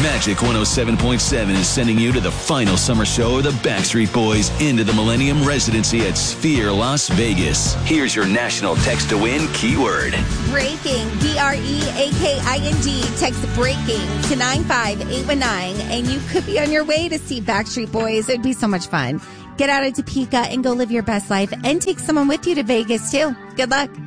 Magic 107.7 is sending you to the final summer show of the Backstreet Boys into the Millennium Residency at Sphere Las Vegas. Here's your national text to win keyword. Breaking, BREAKING. Text breaking to 95819, and you could be on your way to see Backstreet Boys. It'd be so much fun. Get out of Topeka and go live your best life, and take someone with you to Vegas, too. Good luck.